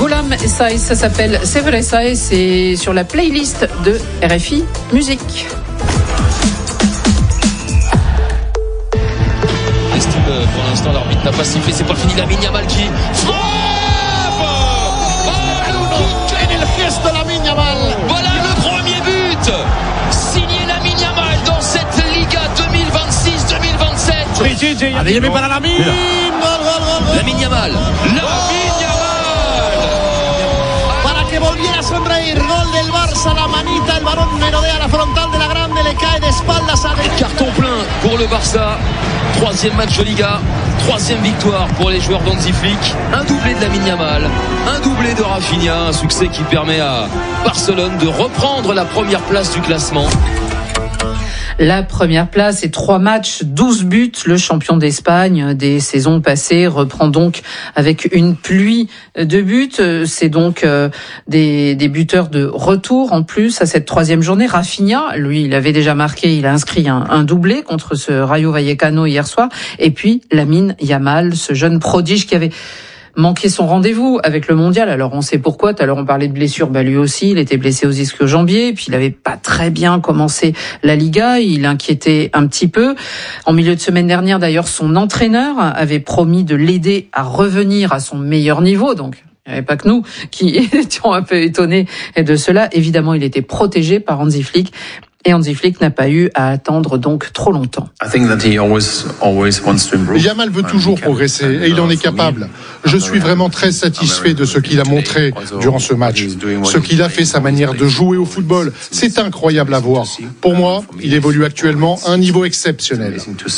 Ghulam Essay, ça s'appelle Sever Essay, c'est sur la playlist de RFI Musique. Estime, pour l'instant, l'arbitre n'a pas sifflé, c'est pas fini. Lamine Yamal qui frappe. Voilà le premier but signé Lamine Yamal dans cette Liga 2026-2027. Lamine Yamal. Para que volviera a sonreír, gol del Barça, la manita, el balón merodea la frontal de la grande, le cae de espaldas a Carton plein pour le Barça. Troisième match de Liga, troisième victoire pour les joueurs d'Hansi Flick. Un doublé de Lamine Yamal, un doublé de Rafinha, un succès qui permet à Barcelone de reprendre la première place du classement. La première place et 3 matchs, 12 buts. Le champion d'Espagne des saisons passées reprend donc avec une pluie de buts. C'est donc des buteurs de retour en plus à cette 3e journée. Rafinha, lui, il avait déjà marqué, il a inscrit un doublé contre ce Rayo Vallecano hier soir. Et puis Lamine Yamal, ce jeune prodige qui avait manqué son rendez-vous avec le mondial. Alors on sait pourquoi. Tout à l'heure on parlait de blessure. Lui aussi, il était blessé aux ischio-jambiers. Puis il avait pas très bien commencé la Liga. Il inquiétait un petit peu. En milieu de semaine dernière, d'ailleurs, son entraîneur avait promis de l'aider à revenir à son meilleur niveau. Donc il n'y avait pas que nous qui étions un peu étonnés de cela. Évidemment, il était protégé par Hansi Flick. Et Hansi Flick n'a pas eu à attendre donc trop longtemps. Yamal veut toujours progresser et il en est capable. Je suis vraiment très satisfait de ce qu'il a montré durant ce match. Ce qu'il a fait, sa manière de jouer au football, c'est incroyable à voir. Pour moi, il évolue actuellement à un niveau exceptionnel.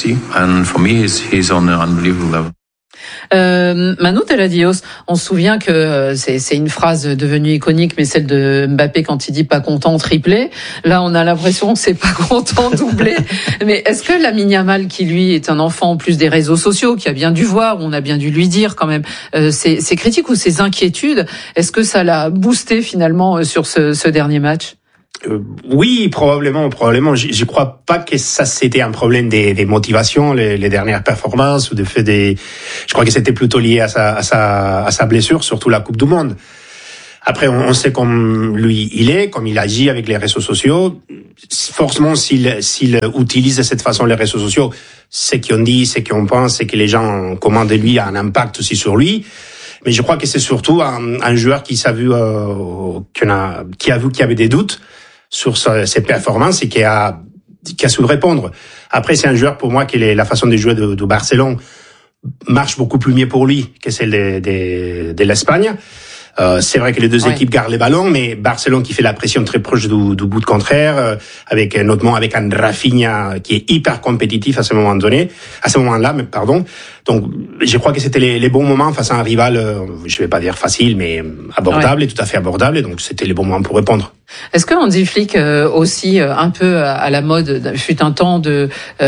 Manu Teladios, on se souvient que c'est une phrase devenue iconique, mais celle de Mbappé quand il dit pas content triplé. Là, on a l'impression que c'est pas content doublé. Mais est-ce que Lamine Yamal, qui lui est un enfant en plus des réseaux sociaux, qui a bien dû voir, on a bien dû lui dire quand même ses critiques ou ses inquiétudes, est-ce que ça l'a boosté finalement sur ce dernier match? Oui, probablement. Je crois pas que ça c'était un problème des motivations, les dernières performances ou de fait des. Je crois que c'était plutôt lié à sa blessure, surtout la Coupe du Monde. Après, on sait comme lui il est, comme il agit avec les réseaux sociaux. Forcément, s'il utilise de cette façon les réseaux sociaux, ce qu'on dit, ce qu'on pense, c'est que les gens commandent de lui a un impact aussi sur lui. Mais je crois que c'est surtout un joueur qui a vu qu'il y avait des doutes sur ses performances et qui a su répondre. Après, c'est un joueur pour moi la façon de jouer de Barcelone marche beaucoup plus mieux pour lui que celle de l'Espagne. C'est vrai que les deux équipes gardent les ballons, mais Barcelone qui fait la pression très proche du bout contraire, avec notamment avec un Rafinha qui est hyper compétitif à ce moment-là, pardon. Donc, je crois que c'était les bons moments face à un rival, je vais pas dire facile, mais abordable et tout à fait abordable. Et donc, c'était les bons moments pour répondre. Est-ce que Hansi Flick aussi un peu à la mode fut un temps de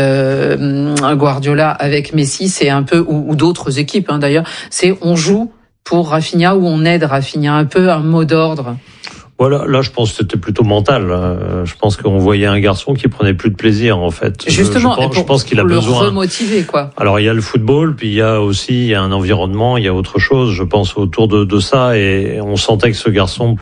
Guardiola avec Messi, c'est un peu ou d'autres équipes d'ailleurs, c'est on joue pour Rafinha ou on aide Rafinha, un peu un mot d'ordre? Voilà, là je pense que c'était plutôt mental. Je pense qu'on voyait un garçon qui prenait plus de plaisir en fait. Justement, je pense qu'il a besoin le remotiver quoi. Alors il y a le football, puis il y a un environnement, il y a autre chose. Je pense autour de ça et on sentait que ce garçon.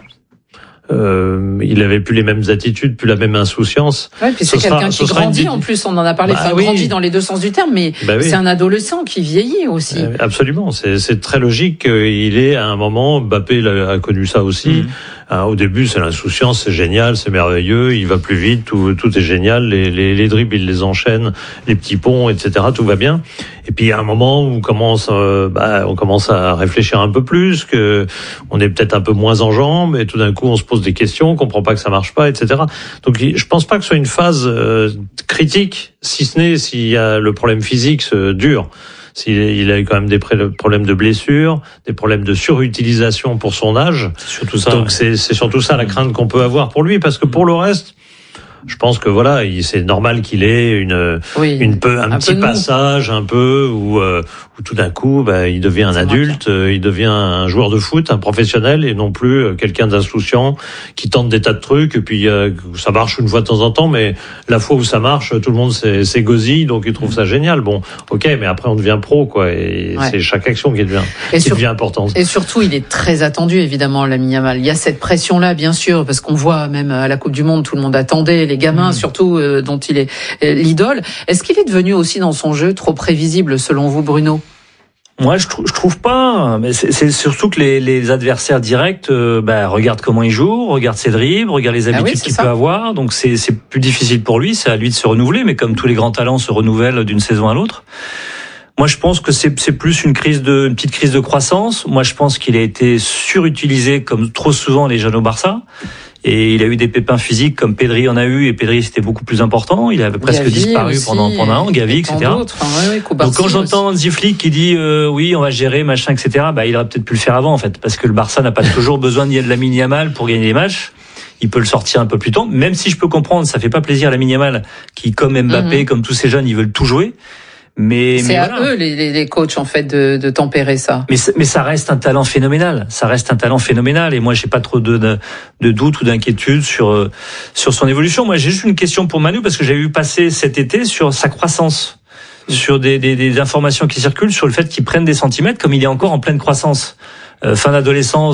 Il avait plus les mêmes attitudes, plus la même insouciance. Ouais, puis c'est quelqu'un qui grandit en plus, on en a parlé, grandit dans les deux sens du terme, mais c'est un adolescent qui vieillit aussi. Absolument, c'est très logique qu'il est à un moment, Mbappé a connu ça aussi. Au début, c'est l'insouciance, c'est génial, c'est merveilleux, il va plus vite, tout est génial, les dribbles, il les enchaîne, les petits ponts, etc., tout va bien. Et puis, il y a un moment où on commence à réfléchir un peu plus, que on est peut-être un peu moins en jambes, et tout d'un coup, on se pose des questions, on comprend pas que ça marche pas, etc. Donc, je pense pas que ce soit une phase critique, si ce n'est s'il y a le problème physique dur. Il a eu quand même des problèmes de blessures, des problèmes de surutilisation pour son âge. C'est surtout ça. Donc c'est surtout ça la crainte qu'on peut avoir pour lui, parce que pour le reste, je pense que voilà, c'est normal qu'il ait un petit passage un peu où tout d'un coup, il devient un adulte, il devient un joueur de foot, un professionnel et non plus quelqu'un d'insouciant qui tente des tas de trucs et puis ça marche une fois de temps en temps, mais la fois où ça marche, tout le monde s'égosille, donc il trouve ça génial. Bon, ok, mais après on devient pro, quoi, et c'est chaque action qui devient importante. Et surtout, il est très attendu, évidemment, Lamine Yamal. Il y a cette pression-là, bien sûr, parce qu'on voit même à la Coupe du Monde, tout le monde attendait, les gamins surtout, dont il est l'idole. Est-ce qu'il est devenu aussi dans son jeu trop prévisible, selon vous, Bruno ? Moi, je trouve pas. Mais c'est surtout que les adversaires directs regardent comment il joue, regardent ses dribbles, regardent les habitudes qu'il peut avoir. Donc c'est plus difficile pour lui. C'est à lui de se renouveler. Mais comme tous les grands talents se renouvellent d'une saison à l'autre. Moi, je pense que c'est plus une petite crise de croissance. Moi, je pense qu'il a été surutilisé comme trop souvent les jeunes au Barça. Et il a eu des pépins physiques comme Pedri en a eu, et Pedri c'était beaucoup plus important. Il avait presque disparu aussi, pendant un an, Gavi, etc. Donc quand j'entends Hansi Flick qui dit oui, on va gérer, machin, etc. Il aurait peut-être pu le faire avant en fait, parce que le Barça n'a pas toujours besoin de Lamine Yamal pour gagner les matchs. Il peut le sortir un peu plus tôt, même si je peux comprendre, ça fait pas plaisir à Lamine Yamal qui, comme Mbappé, comme tous ces jeunes, ils veulent tout jouer. Mais c'est à eux les coachs en fait de tempérer ça. Mais ça reste un talent phénoménal. Et moi j'ai pas trop de doute ou d'inquiétude sur son évolution. Moi j'ai juste une question pour Manu parce que j'ai vu passer cet été sur sa croissance, sur des informations qui circulent sur le fait qu'il prenne des centimètres comme il est encore en pleine croissance. Fin d'adolescence,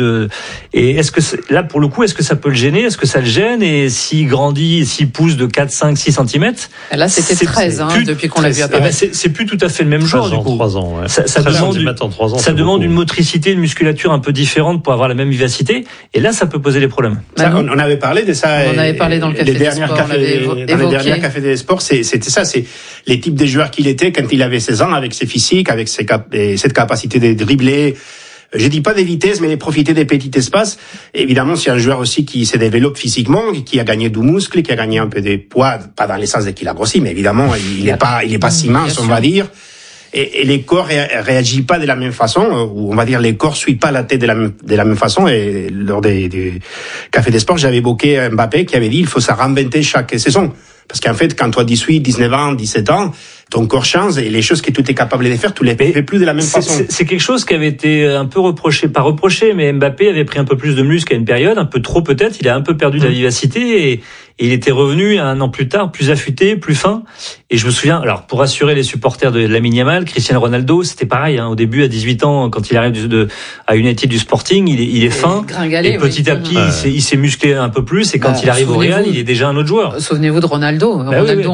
et est-ce que là pour le coup, est-ce que ça peut le gêner, est-ce que ça le gêne, et s'il grandit, s'il pousse de 4, 5, 6 centimètres. Là c'était 13 depuis qu'on l'a vu apparaître. C'est plus tout à fait le même genre du coup. 3 ans, ouais. Ça demande une motricité, une musculature un peu différente pour avoir la même vivacité, et là ça peut poser des problèmes. On avait parlé de ça. On avait parlé dans le Café des Sports. Dans les derniers Cafés des Sports, c'était ça, c'est les types de joueurs qu'il était quand il avait 16 ans, avec ses physiques, avec cette capacité de dribbler. Je dis pas des vitesses, mais de profiter des petits espaces. Évidemment, c'est un joueur aussi qui se développe physiquement, qui a gagné du muscle, qui a gagné un peu de poids, pas dans le sens qu'il a grossi, mais évidemment, il est pas si mince, on va dire. Et les corps réagissent pas de la même façon, ou on va dire les corps suivent pas la tête de la même façon. Et lors des Cafés des Sports, j'avais évoqué Mbappé qui avait dit il faut se réinventer chaque saison. Parce qu'en fait, quand tu as 18, 19 ans, 17 ans, ton corps change et les choses que tu es capable de faire, tu les fais plus de la même façon. C'est quelque chose qui avait été un peu pas reproché, mais Mbappé avait pris un peu plus de muscle à une période, un peu trop peut-être, il a un peu perdu de la vivacité et il était revenu un an plus tard, plus affûté, plus fin. Et je me souviens, alors pour rassurer les supporters de Lamine Yamal, Cristiano Ronaldo, c'était pareil, au début à 18 ans, quand il arrive à United du Sporting, il est fin, et petit à petit il s'est musclé un peu plus, et quand il arrive au Real, il est déjà un autre joueur. Souvenez-vous de Ronaldo.